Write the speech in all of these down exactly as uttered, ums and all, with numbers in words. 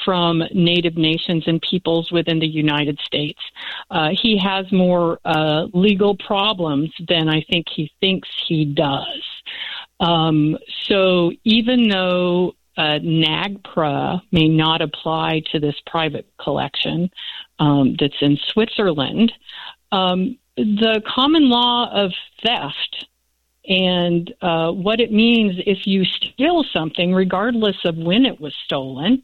from Native nations and peoples within the United States. Uh, he has more uh, legal problems than I think he thinks he does. Um, so even though uh, NAGPRA may not apply to this private collection um, that's in Switzerland, um, the common law of theft and uh, what it means if you steal something, regardless of when it was stolen,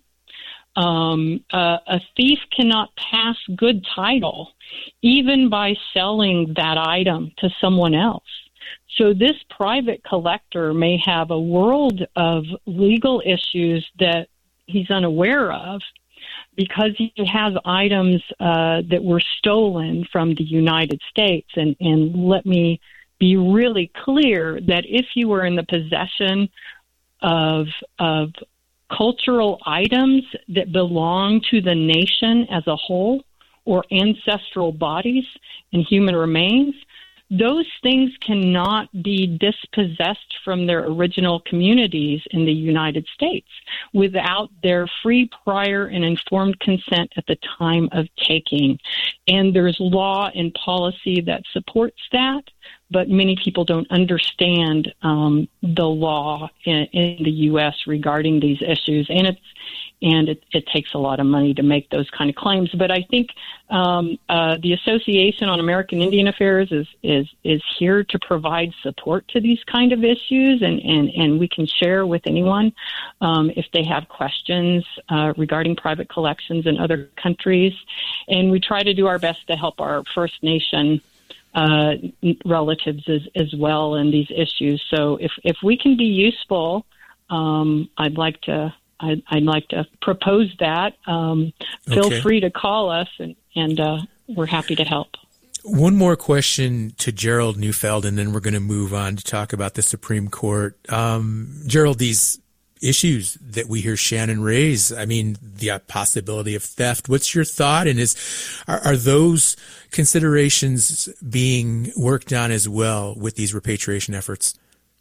um, uh, a thief cannot pass good title, even by selling that item to someone else. So this private collector may have a world of legal issues that he's unaware of because he has items uh, that were stolen from the United States. And, and let me be really clear that if you were in the possession of of cultural items that belong to the nation as a whole, or ancestral bodies and human remains, those things cannot be dispossessed from their original communities in the United States without their free, prior, and informed consent at the time of taking. And there's law and policy that supports that, but many people don't understand um, the law in, in the U S regarding these issues, and it's and it, it takes a lot of money to make those kind of claims. But I think um, uh, the Association on American Indian Affairs is is is here to provide support to these kind of issues, and, and, and we can share with anyone um, if they have questions uh, regarding private collections in other countries. And we try to do our best to help our First Nation uh, relatives as, as well in these issues. So if, if we can be useful, um, I'd like to I'd, I'd like to propose that. Um, feel okay. free to call us, and, and uh, we're happy to help. One more question to Gerald Neufeld, and then we're going to move on to talk about the Supreme Court. Um, Gerald, these issues that we hear Shannon raise, I mean, the possibility of theft, what's your thought? And is are, are those considerations being worked on as well with these repatriation efforts?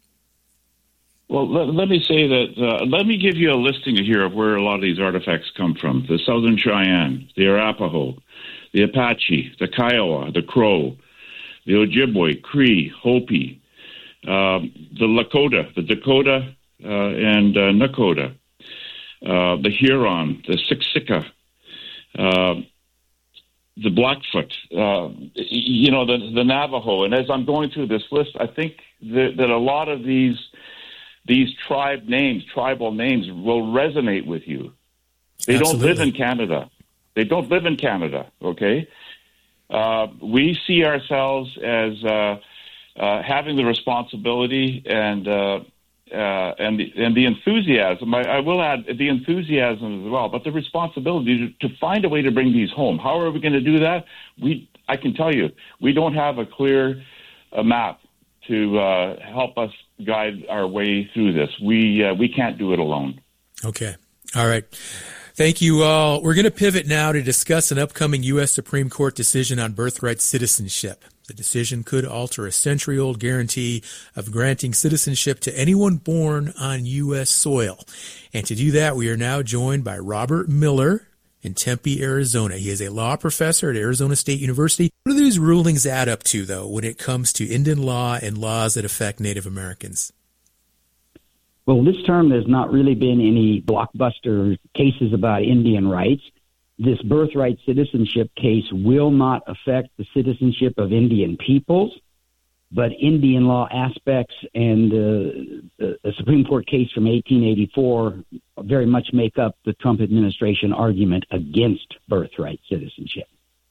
Well, let, let me say that, uh, let me give you a listing here of where a lot of these artifacts come from. The Southern Cheyenne, the Arapaho, the Apache, the Kiowa, the Crow, the Ojibwe, Cree, Hopi, um, the Lakota, the Dakota, uh, and uh, Nakota, uh, the Huron, the Siksika, uh, the Blackfoot, uh, you know, the, the Navajo. And as I'm going through this list, I think that, that a lot of these these tribe names, tribal names, will resonate with you. They Absolutely. Don't live in Canada. They don't live in Canada, okay? Uh, we see ourselves as uh, uh, having the responsibility and uh, uh, and, the, and the enthusiasm. I, I will add the enthusiasm as well, but the responsibility to, to find a way to bring these home. How are we going to do that? We, I can tell you, we don't have a clear uh, map to uh, help us guide our way through this. We uh, we can't do it alone. Okay. All right. Thank you all. We're going to pivot now to discuss an upcoming U S Supreme Court decision on birthright citizenship. The decision could alter a century-old guarantee of granting citizenship to anyone born on U S soil. And to do that, we are now joined by Robert Miller in Tempe, Arizona. He is a law professor at Arizona State University. What do these rulings add up to, though, when it comes to Indian law and laws that affect Native Americans? Well, this term there's not really been any blockbuster cases about Indian rights. This birthright citizenship case will not affect the citizenship of Indian peoples, but Indian law aspects and uh, a Supreme Court case from eighteen eighty-four very much make up the Trump administration argument against birthright citizenship.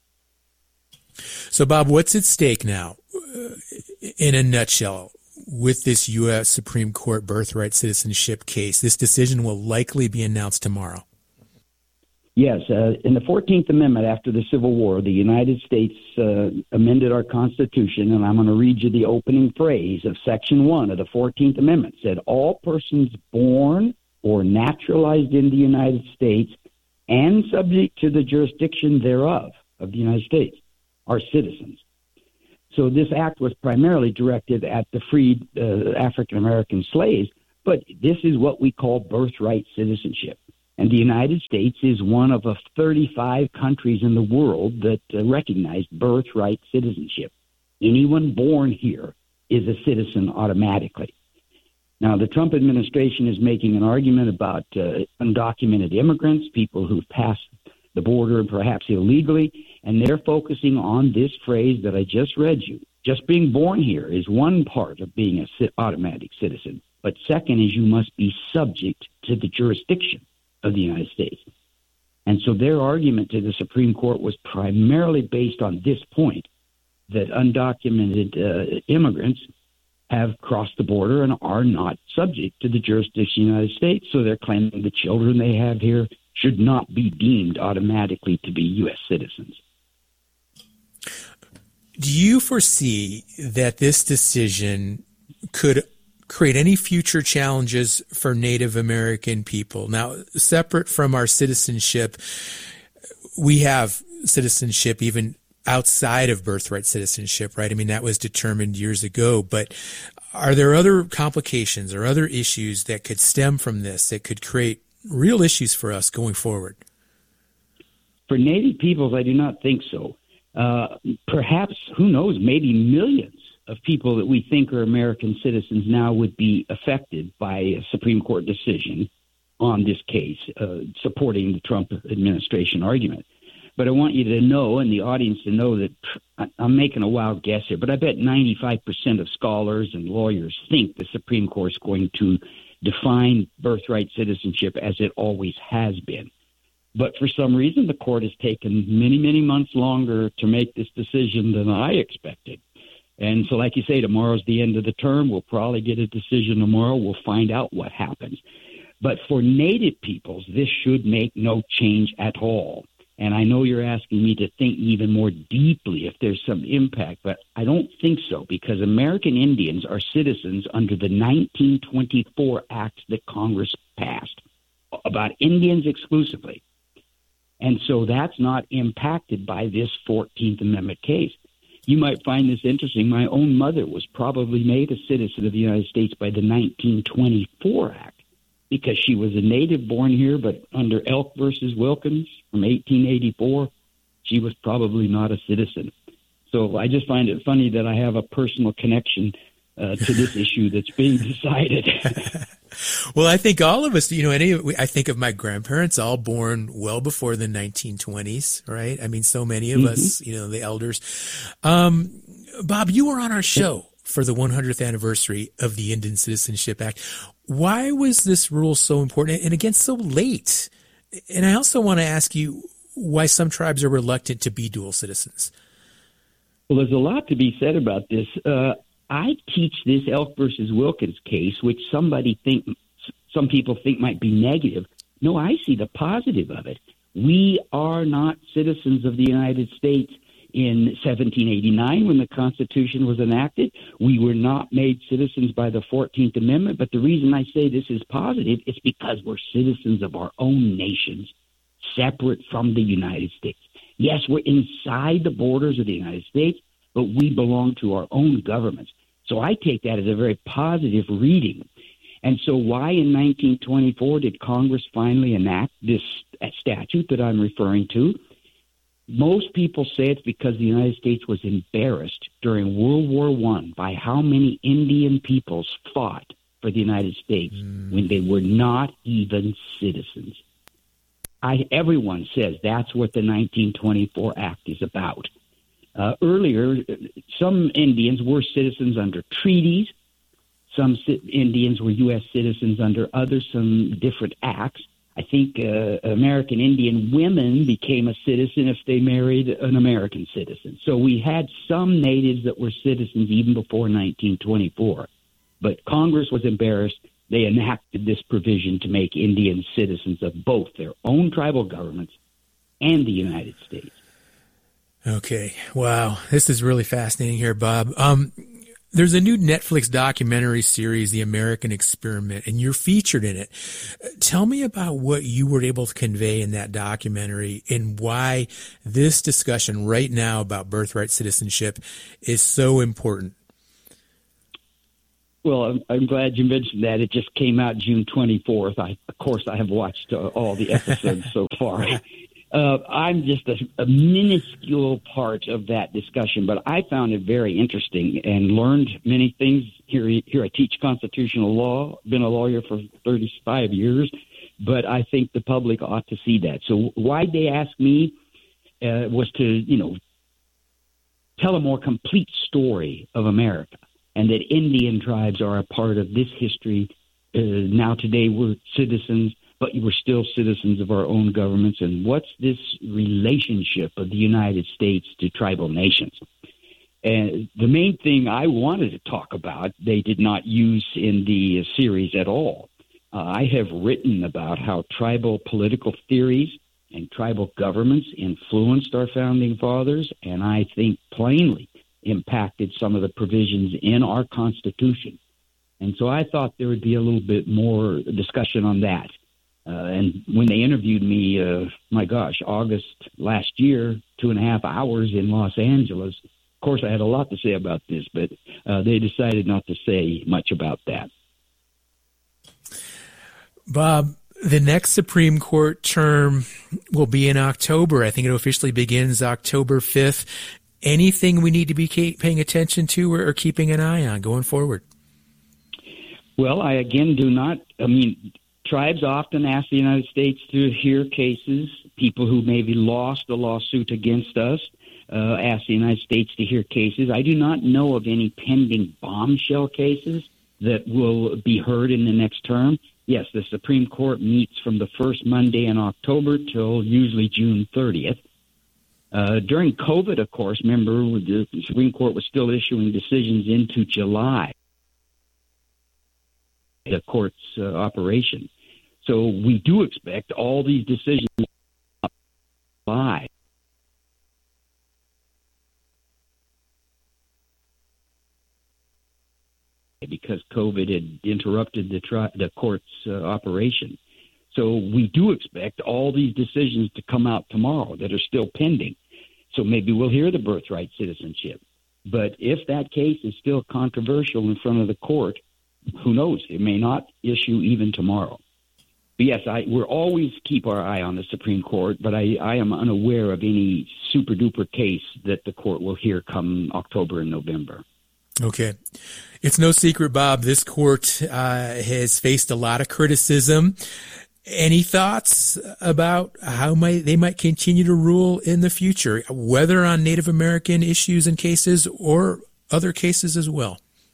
So, Bob, what's at stake now, uh, in a nutshell, with this U S Supreme Court birthright citizenship case? This decision will likely be announced tomorrow. Yes. Uh, in the fourteenth Amendment after the Civil War, the United States uh, amended our Constitution, and I'm going to read you the opening phrase of Section one of the fourteenth Amendment. It said, all persons born or naturalized in the United States and subject to the jurisdiction thereof of the United States are citizens. So this act was primarily directed at the freed uh, African-American slaves, but this is what we call birthright citizenship. And the United States is one of the thirty-five countries in the world that uh, recognize birthright citizenship. Anyone born here is a citizen automatically. Now, the Trump administration is making an argument about uh, undocumented immigrants, people who've passed the border perhaps illegally, and they're focusing on this phrase that I just read you. Just being born here is one part of being an automatic citizen. But second is you must be subject to the jurisdiction of the United States. And so their argument to the Supreme Court was primarily based on this point, that undocumented uh, immigrants have crossed the border and are not subject to the jurisdiction of the United States. So they're claiming the children they have here should not be deemed automatically to be U S citizens. Do you foresee that this decision could create any future challenges for Native American people? Now, separate from our citizenship, we have citizenship even outside of birthright citizenship, right? I mean, that was determined years ago, but are there other complications or other issues that could stem from this that could create real issues for us going forward? For Native peoples, I do not think so. Uh, perhaps, who knows, maybe millions of people that we think are American citizens now would be affected by a Supreme Court decision on this case, uh, supporting the Trump administration argument. But I want you to know, and the audience to know, that I'm making a wild guess here, but I bet ninety-five percent of scholars and lawyers think the Supreme Court is going to define birthright citizenship as it always has been. But for some reason, the court has taken many, many months longer to make this decision than I expected. And so, like you say, tomorrow's the end of the term. We'll probably get a decision tomorrow. We'll find out what happens. But for Native peoples, this should make no change at all. And I know you're asking me to think even more deeply if there's some impact, but I don't think so, because American Indians are citizens under the nineteen twenty-four Act that Congress passed about Indians exclusively. And so that's not impacted by this fourteenth Amendment case. You might find this interesting. My own mother was probably made a citizen of the United States by the nineteen twenty-four Act because she was a native born here, but under Elk versus Wilkins from eighteen eighty-four, she was probably not a citizen. So I just find it funny that I have a personal connection uh, to this issue that's being decided. Well, I think all of us, you know, any, I think of my grandparents all born well before the nineteen twenties, right? I mean, so many of mm-hmm. us, you know, the elders. Um, Bob, you were on our show for the one hundredth anniversary of the Indian Citizenship Act. Why was this rule so important and again so late? And I also want to ask you why some tribes are reluctant to be dual citizens. Well, there's a lot to be said about this. Uh, I teach this Elk versus Wilkins case, which somebody think, some people think might be negative. No, I see the positive of it. We are not citizens of the United States in seventeen eighty-nine when the Constitution was enacted. We were not made citizens by the fourteenth Amendment, but the reason I say this is positive is because we're citizens of our own nations, separate from the United States. Yes, we're inside the borders of the United States, but we belong to our own governments. So I take that as a very positive reading. And so why in nineteen twenty-four did Congress finally enact this statute that I'm referring to? Most people say it's because the United States was embarrassed during World War One by how many Indian peoples fought for the United States mm. when they were not even citizens. I, everyone says that's what the nineteen twenty-four Act is about. Uh, earlier, some Indians were citizens under treaties. Some ci- Indians were U S citizens under others, some different acts. I think uh, American Indian women became a citizen if they married an American citizen. So we had some natives that were citizens even before nineteen twenty-four. But Congress was embarrassed. They enacted this provision to make Indians citizens of both their own tribal governments and the United States. Okay. Wow. This is really fascinating here, Bob. Um, there's a new Netflix documentary series, The American Experiment, and you're featured in it. Tell me about what you were able to convey in that documentary and why this discussion right now about birthright citizenship is so important. Well, I'm, I'm glad you mentioned that. It just came out June twenty-fourth. I, of course, I have watched uh, all the episodes so far. Uh, I'm just a, a minuscule part of that discussion, but I found it very interesting and learned many things. Here, here I teach constitutional law, been a lawyer for thirty-five years, but I think the public ought to see that. So why they asked me uh, was to, you know, tell a more complete story of America, and that Indian tribes are a part of this history. Uh, now today we're citizens, but we're still citizens of our own governments. And what's this relationship of the United States to tribal nations? And the main thing I wanted to talk about, they did not use in the series at all. Uh, I have written about how tribal political theories and tribal governments influenced our founding fathers, and I think plainly impacted some of the provisions in our Constitution. And so I thought there would be a little bit more discussion on that. Uh, and when they interviewed me, uh, my gosh, August last year, two and a half hours in Los Angeles, of course, I had a lot to say about this, but uh, they decided not to say much about that. Bob, the next Supreme Court term will be in October. I think it officially begins October fifth. Anything we need to be paying attention to or keeping an eye on going forward? Well, I again do not, I mean, tribes often ask the United States to hear cases. People who maybe lost a lawsuit against us uh, ask the United States to hear cases. I do not know of any pending bombshell cases that will be heard in the next term. Yes, the Supreme Court meets from the first Monday in October till usually June thirtieth. Uh, during COVID, of course, remember, the Supreme Court was still issuing decisions into July, the court's uh, operation. So we do expect all these decisions by because COVID had interrupted the, tri- the court's uh, operation. So we do expect all these decisions to come out tomorrow that are still pending. So maybe we'll hear the birthright citizenship. But if that case is still controversial in front of the court, who knows? It may not issue even tomorrow. But yes, I, we'll always keep our eye on the Supreme Court, but I, I am unaware of any super-duper case that the court will hear come October and November. Okay. It's no secret, Bob, this court uh, has faced a lot of criticism. Any thoughts about how might they might continue to rule in the future, whether on Native American issues and cases or other cases as well?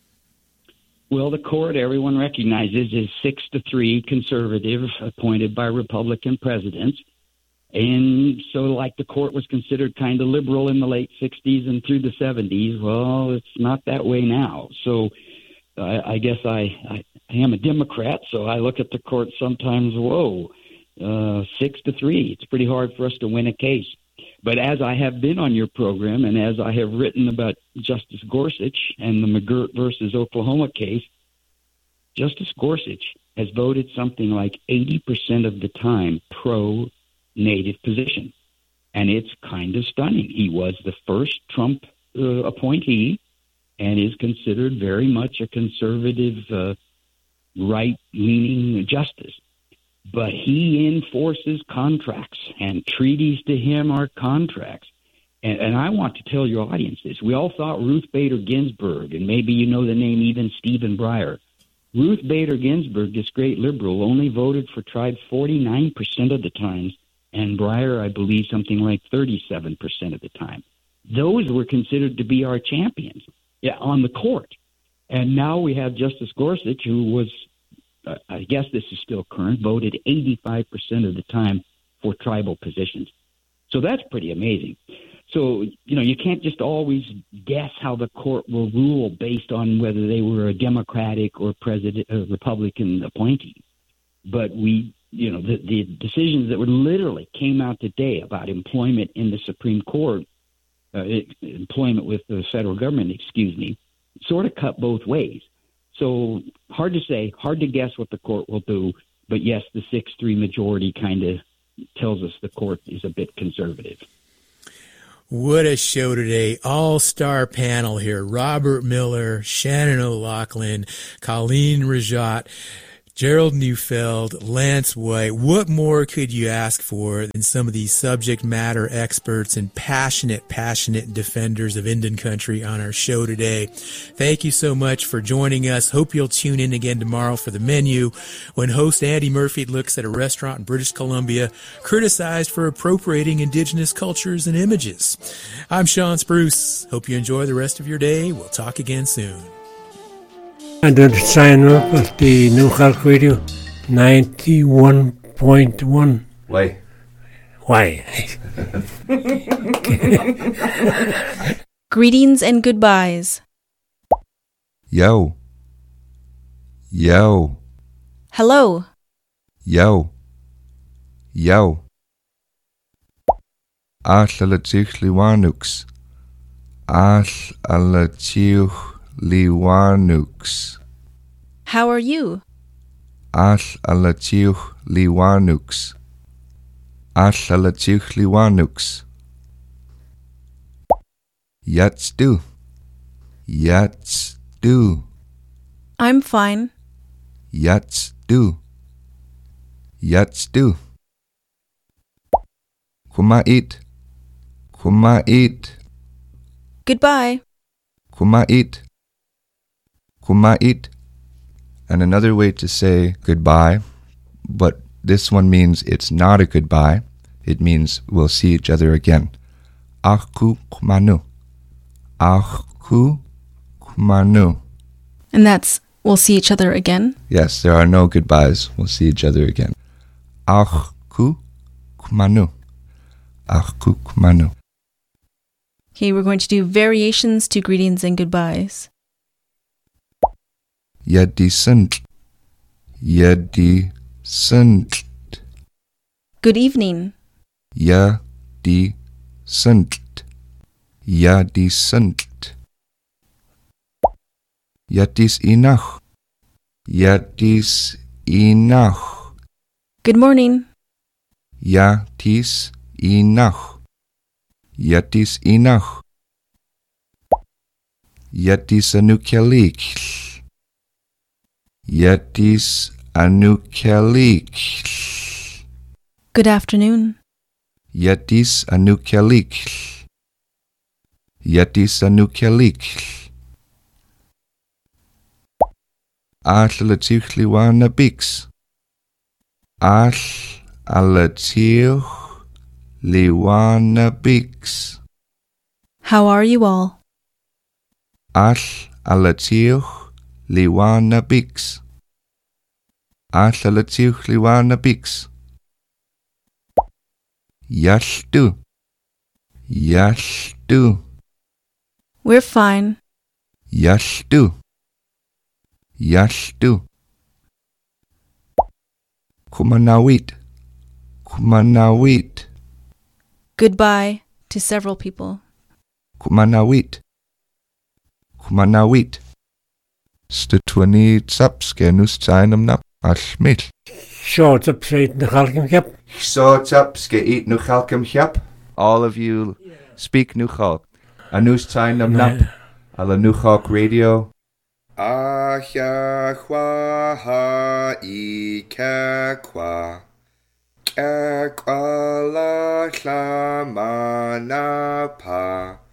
Well, the court, everyone recognizes, is six to three conservative, appointed by Republican presidents. And so like the court was considered kind of liberal in the late sixties and through the seventies, well, it's not that way now. So uh, I guess I, I, I am a Democrat, so I look at the court sometimes, whoa, uh, six to three. It's pretty hard for us to win a case. But as I have been on your program and as I have written about Justice Gorsuch and the McGirt versus Oklahoma case, Justice Gorsuch has voted something like eighty percent of the time pro-Native position. And it's kind of stunning. He was the first Trump uh, appointee and is considered very much a conservative, uh, right-leaning justice. But he enforces contracts, and treaties to him are contracts. And, and I want to tell your audience this. We all thought Ruth Bader Ginsburg, and maybe you know the name even Stephen Breyer. Ruth Bader Ginsburg, this great liberal, only voted for tribes forty-nine percent of the time, and Breyer, I believe, something like thirty-seven percent of the time. Those were considered to be our champions yeah, on the court. And now we have Justice Gorsuch, who was, uh, I guess this is still current, voted eighty-five percent of the time for tribal positions. So that's pretty amazing. So, you know, you can't just always guess how the court will rule based on whether they were a Democratic or president, uh, Republican appointee. But we, you know, the, the decisions that were literally came out today about employment in the Supreme Court, uh, employment with the federal government, excuse me, sort of cut both ways. So hard to say, hard to guess what the court will do. But yes, the six three majority kind of tells us the court is a bit conservative. What a show today. All-star panel here. Robert Miller, Shannon O'Loughlin, Colleen Rajat, Gerald Neufeld, Lance White. What more could you ask for than some of these subject matter experts and passionate, passionate defenders of Indian country on our show today? Thank you so much for joining us. Hope you'll tune in again tomorrow for the menu when host Andy Murphy looks at a restaurant in British Columbia criticized for appropriating indigenous cultures and images. I'm Sean Spruce. Hope you enjoy the rest of your day. We'll talk again soon. And then sign up with the New Khalk Radio ninety-one point one. Why? Why? Greetings and goodbyes. Yo. Yo. Hello. Yo. Yo. All alatich liwanux. All alatich liwanux. How are you? All alatich liwanux. All alatich liwanux. Yats do. Yats do. I'm fine. Yats do. Yats do. Kumait. Kumait. Goodbye. Kumait. Kumait. And another way to say goodbye, but this one means it's not a goodbye. It means we'll see each other again. Aku kumanu. Aku kumanu. And that's, we'll see each other again? Yes, there are no goodbyes. We'll see each other again. Aku kumanu. Aku kumanu. Okay, we're going to do variations to greetings and goodbyes. Yadisant. Yadisant. Good evening. Yadisant. Yadisant. Yadis inach. Yadis inach. Good morning. Yadis inach. Yadis inach. Yadis anukelik. Yadis anukelik. Good afternoon. Yadis anukelik. Yadis anukelik. Al alatich liwana bix. Al alatich liwana bix. How are you all? Al alatich liwana bix. Al alatich liwana bix. Yashtu. Yashtu. We're fine. Yashtu. Yashtu. Kumanawit. Kumanawit. Goodbye to several people. Kumanawit. Kumanawit. Stutwani tsapskenus tsainam nap ashmil. Short up straight the Khalkim Cap. So tsapske eat nu chalkem chap. All of you speak nu chalk. Anus tsainam nap. Ala nu chalk radio. Ahya ha ikakwa. Kakwala shamanapa.